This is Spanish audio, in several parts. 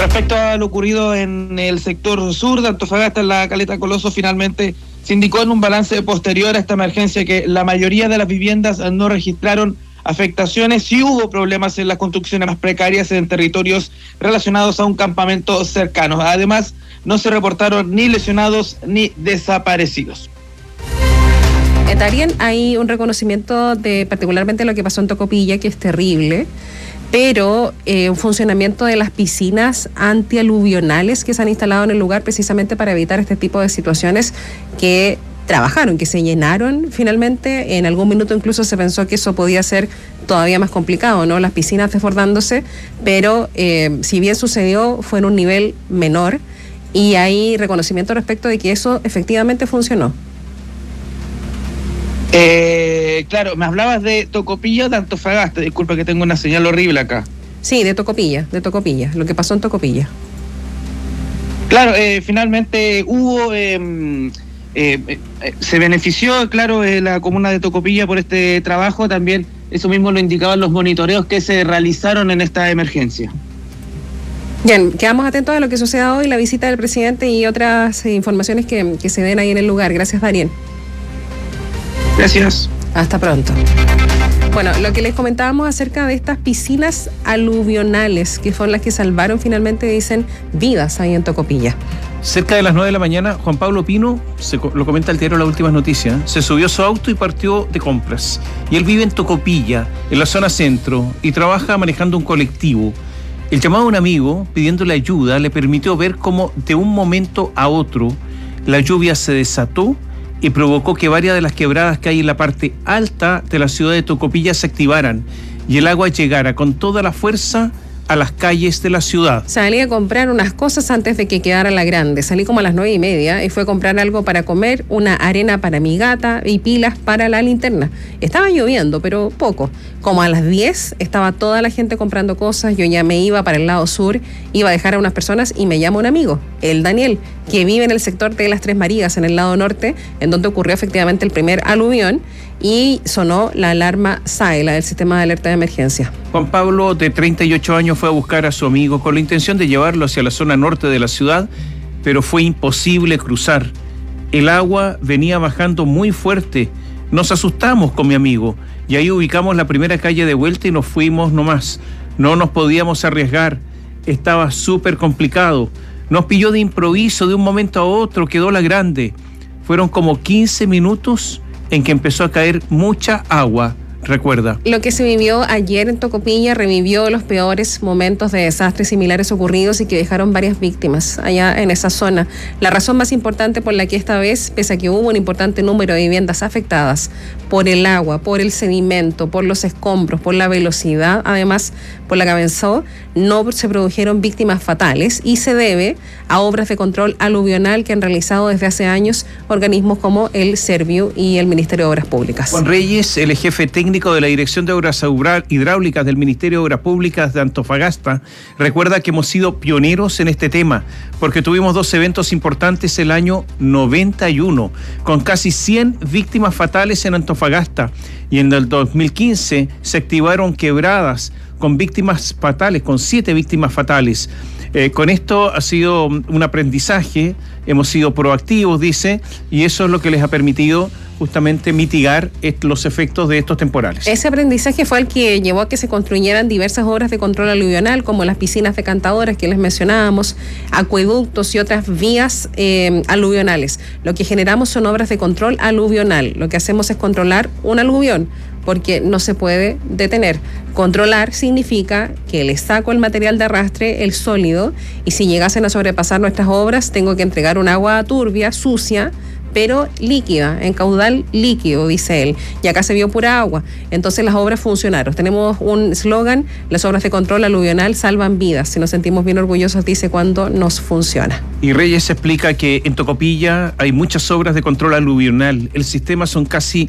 respecto a lo ocurrido en el sector sur de Antofagasta, en la Caleta Coloso, finalmente se indicó en un balance posterior a esta emergencia que la mayoría de las viviendas no registraron afectaciones. Sí hubo problemas en las construcciones más precarias en territorios relacionados a un campamento cercano. Además, no se reportaron ni lesionados ni desaparecidos. Darien, hay un reconocimiento de particularmente lo que pasó en Tocopilla, que es terrible, pero un funcionamiento de las piscinas antialuvionales que se han instalado en el lugar precisamente para evitar este tipo de situaciones que trabajaron, que se llenaron finalmente. En algún minuto incluso se pensó que eso podía ser todavía más complicado, ¿no? Las piscinas desbordándose, pero si bien sucedió, fue en un nivel menor y hay reconocimiento respecto de que eso efectivamente funcionó. Claro, me hablabas de Tocopilla o de Antofagasta. Disculpa que tengo una señal horrible acá. Sí, de Tocopilla, lo que pasó en Tocopilla. Claro, finalmente hubo, se benefició, claro, la comuna de Tocopilla por este trabajo. También eso mismo lo indicaban los monitoreos que se realizaron en esta emergencia. Bien, quedamos atentos a lo que suceda hoy, la visita del presidente y otras informaciones que se den ahí en el lugar. Gracias, Darien. Gracias. Hasta pronto. Bueno, lo que les comentábamos acerca de estas piscinas aluvionales, que son las que salvaron finalmente, dicen, vidas ahí en Tocopilla. Cerca de las 9 de la mañana, Juan Pablo Pino, lo comenta el diario Las Últimas Noticias, se subió a su auto y partió de compras. Y él vive en Tocopilla, en la zona centro, y trabaja manejando un colectivo. El llamado a un amigo, pidiéndole ayuda, le permitió ver cómo de un momento a otro la lluvia se desató y provocó que varias de las quebradas que hay en la parte alta de la ciudad de Tocopilla se activaran y el agua llegara con toda la fuerza a las calles de la ciudad. Salí a comprar unas cosas antes de que quedara la grande. Salí como a las 9:30 y fue a comprar algo para comer, una arena para mi gata y pilas para la linterna. Estaba lloviendo, pero poco. Como a las 10 estaba toda la gente comprando cosas. Yo ya me iba para el lado sur, iba a dejar a unas personas y me llama un amigo, el Daniel, que vive en el sector de las Tres Marías, en el lado norte, en donde ocurrió efectivamente el primer aluvión, y sonó la alarma SAE, la del sistema de alerta de emergencia. Juan Pablo, de 38 años, fue a buscar a su amigo con la intención de llevarlo hacia la zona norte de la ciudad, pero fue imposible cruzar. El agua venía bajando muy fuerte. Nos asustamos con mi amigo y ahí ubicamos la primera calle de vuelta y nos fuimos nomás. No nos podíamos arriesgar. Estaba súper complicado. Nos pilló de improviso, de un momento a otro, quedó la grande. Fueron como 15 minutos en que empezó a caer mucha agua, recuerda. Lo que se vivió ayer en Tocopilla revivió los peores momentos de desastres similares ocurridos y que dejaron varias víctimas allá en esa zona. La razón más importante por la que esta vez, pese a que hubo un importante número de viviendas afectadas por el agua, por el sedimento, por los escombros, por la velocidad, además por la que avanzó, no se produjeron víctimas fatales y se debe a obras de control aluvional que han realizado desde hace años organismos como el Serviu y el Ministerio de Obras Públicas. Juan Reyes, el jefe técnico de la Dirección de Obras Hidráulicas del Ministerio de Obras Públicas de Antofagasta, recuerda que hemos sido pioneros en este tema, porque tuvimos 2 eventos importantes el año 91, con casi 100 víctimas fatales en Antofagasta, y en el 2015 se activaron quebradas con víctimas fatales, con 7 víctimas fatales. Con esto ha sido un aprendizaje, hemos sido proactivos, dice, y eso es lo que les ha permitido justamente mitigar los efectos de estos temporales. Ese aprendizaje fue el que llevó a que se construyeran diversas obras de control aluvional, como las piscinas decantadoras que les mencionábamos, acueductos y otras vías aluvionales. Lo que generamos son obras de control aluvional. Lo que hacemos es controlar un aluvión, porque no se puede detener. Controlar significa que le saco el material de arrastre, el sólido, y si llegasen a sobrepasar nuestras obras, tengo que entregar un agua turbia, sucia, pero líquida, en caudal líquido, dice él. Y acá se vio pura agua. Entonces las obras funcionaron. Tenemos un eslogan: las obras de control aluvional salvan vidas. Si nos sentimos bien orgullosos, dice, cuando nos funciona. Y Reyes explica que en Tocopilla hay muchas obras de control aluvional. El sistema son casi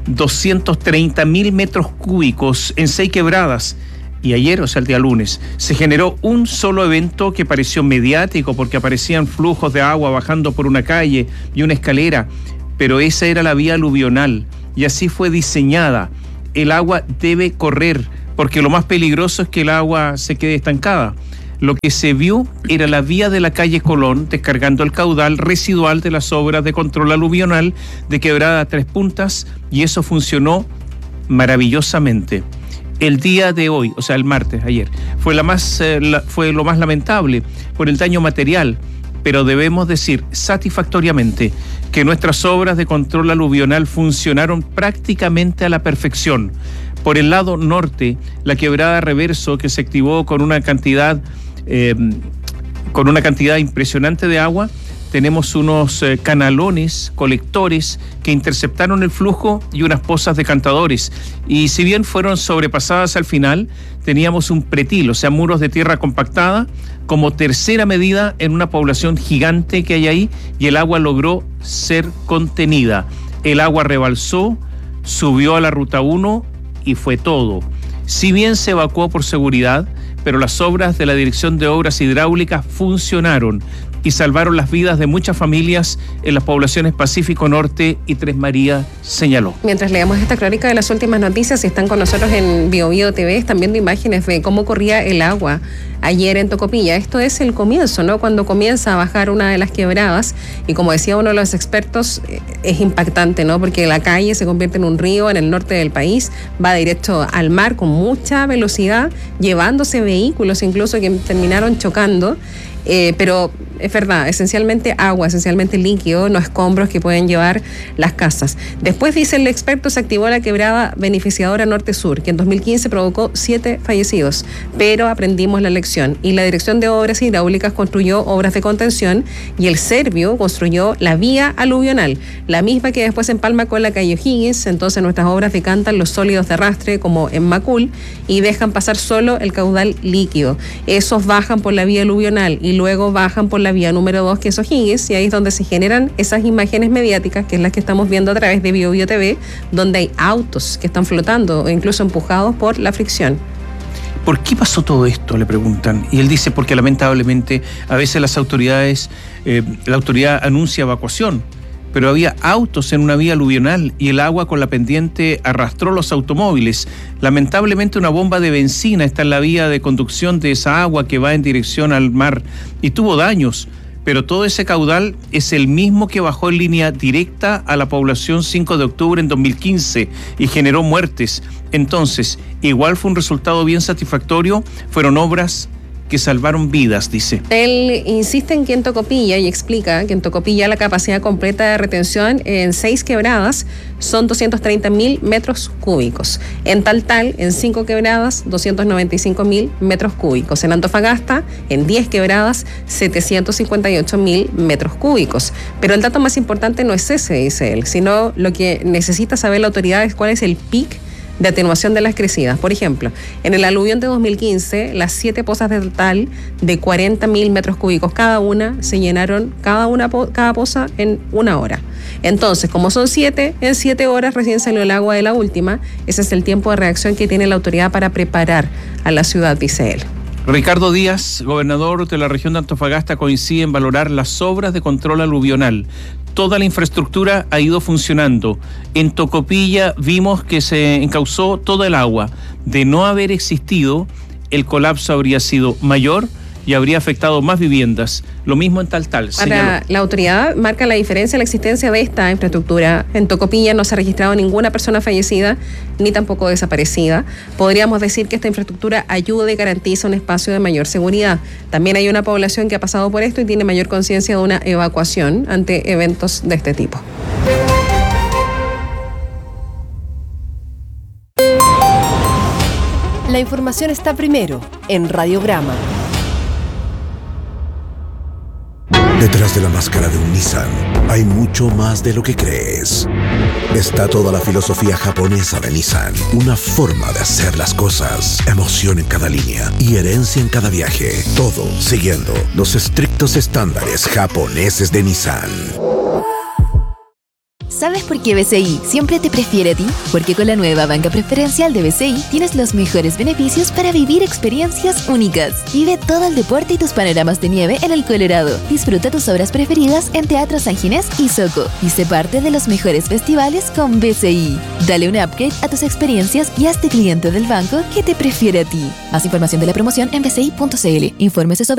230.000 metros cúbicos en 6 quebradas. Y ayer, o sea, el día lunes, se generó un solo evento que pareció mediático porque aparecían flujos de agua bajando por una calle y una escalera, pero esa era la vía aluvional y así fue diseñada. El agua debe correr porque lo más peligroso es que el agua se quede estancada. Lo que se vio era la vía de la calle Colón descargando el caudal residual de las obras de control aluvional de Quebrada Tres Puntas, y eso funcionó maravillosamente. El día de hoy, o sea, el martes, ayer, fue lo más lamentable por el daño material, pero debemos decir satisfactoriamente que nuestras obras de control aluvional funcionaron prácticamente a la perfección. Por el lado norte, la quebrada Reverso, que se activó con una cantidad impresionante de agua, tenemos unos canalones, colectores que interceptaron el flujo y unas pozas de cantadores. Y si bien fueron sobrepasadas al final, teníamos un pretil, o sea, muros de tierra compactada, como tercera medida en una población gigante que hay ahí, y el agua logró ser contenida. El agua rebalsó, subió a la Ruta 1 y fue todo. Si bien se evacuó por seguridad, pero las obras de la Dirección de Obras Hidráulicas funcionaron y salvaron las vidas de muchas familias en las poblaciones Pacífico Norte y Tres Marías, señaló. Mientras leemos esta crónica de las últimas noticias, si están con nosotros en BioBio TV, están viendo imágenes de cómo corría el agua ayer en Tocopilla. Esto es el comienzo, ¿no? Cuando comienza a bajar una de las quebradas, y como decía uno de los expertos, es impactante, ¿no? Porque la calle se convierte en un río en el norte del país, va directo al mar con mucha velocidad, llevándose vehículos incluso que terminaron chocando. Pero es verdad, esencialmente agua, esencialmente líquido, no escombros que pueden llevar las casas. Después, dice el experto, se activó la quebrada beneficiadora norte-sur, que en 2015 provocó 7 fallecidos, pero aprendimos la lección y la Dirección de Obras Hidráulicas construyó obras de contención y el Servio construyó la vía aluvional, la misma que después empalma con la calle O'Higgins. Entonces nuestras obras decantan los sólidos de arrastre como en Macul y dejan pasar solo el caudal líquido. Esos bajan por la vía aluvional y luego bajan por la vía número 2, que es O'Higgins, y ahí es donde se generan esas imágenes mediáticas, que es las que estamos viendo a través de BioBio TV, donde hay autos que están flotando o incluso empujados por la fricción. ¿Por qué pasó todo esto?, le preguntan. Y él dice, porque lamentablemente a veces las autoridades, la autoridad anuncia evacuación, pero había autos en una vía aluvional y el agua con la pendiente arrastró los automóviles. Lamentablemente una bomba de benzina está en la vía de conducción de esa agua que va en dirección al mar y tuvo daños, pero todo ese caudal es el mismo que bajó en línea directa a la población 5 de octubre en 2015 y generó muertes. Entonces, igual fue un resultado bien satisfactorio, fueron obras que salvaron vidas, dice. Él insiste en que en Tocopilla, y explica que en Tocopilla la capacidad completa de retención en 6 quebradas son 230.000 metros cúbicos. En Taltal, en 5 quebradas, 295.000 metros cúbicos. En Antofagasta, en 10 quebradas, 758.000 metros cúbicos. Pero el dato más importante no es ese, dice él, sino lo que necesita saber la autoridad es cuál es el pic de atenuación de las crecidas. Por ejemplo, en el aluvión de 2015, las 7 pozas de Taltal de 40.000 metros cúbicos cada una, se llenaron cada poza en 1 hora. Entonces, como son 7, en 7 horas recién salió el agua de la última. Ese es el tiempo de reacción que tiene la autoridad para preparar a la ciudad, dice él. Ricardo Díaz, gobernador de la región de Antofagasta, coincide en valorar las obras de control aluvional. Toda la infraestructura ha ido funcionando. En Tocopilla vimos que se encauzó todo el agua. De no haber existido, el colapso habría sido mayor y habría afectado más viviendas. Lo mismo en Taltal. Para la autoridad marca la diferencia la existencia de esta infraestructura. En Tocopilla no se ha registrado ninguna persona fallecida ni tampoco desaparecida. Podríamos decir que esta infraestructura ayuda y garantiza un espacio de mayor seguridad. También hay una población que ha pasado por esto y tiene mayor conciencia de una evacuación ante eventos de este tipo. La información está primero en Radiograma. Detrás de la máscara de un Nissan hay mucho más de lo que crees. Está toda la filosofía japonesa de Nissan, una forma de hacer las cosas, emoción en cada línea y herencia en cada viaje, todo siguiendo los estrictos estándares japoneses de Nissan. ¿Sabes por qué BCI siempre te prefiere a ti? Porque con la nueva banca preferencial de BCI tienes los mejores beneficios para vivir experiencias únicas. Vive todo el deporte y tus panoramas de nieve en el Colorado. Disfruta tus obras preferidas en Teatro San Ginés y Soco. Y sé parte de los mejores festivales con BCI. Dale un upgrade a tus experiencias y hazte cliente del banco que te prefiere a ti. Más información de la promoción en bci.cl. Infórmese sobre